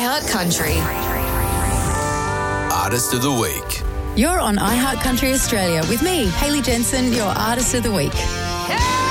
iHeart Country. Artist of the Week. You're on iHeart Country Australia with me, Hayley Jensen, your Artist of the Week.